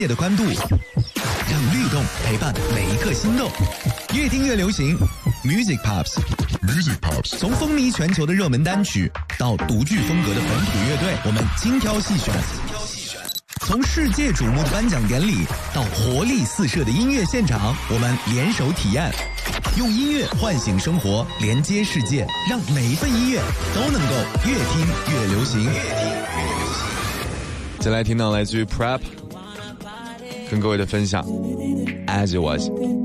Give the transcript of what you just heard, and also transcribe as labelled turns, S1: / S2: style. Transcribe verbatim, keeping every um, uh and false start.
S1: 界的宽度，让律动陪伴每一颗心动。越听越流行 ，Music Pops，Music Pops， 从风靡全球的热门单曲到独具风格的本土乐队，我们精挑细选。从世界瞩目的颁奖典礼到活力四射的音乐现场，我们联手体验，用音乐唤醒生活，连接世界，让每一份音乐都能够越听越流行。越听越流行。
S2: 再来听到来自于 Prep 跟各位的分享 As It Was。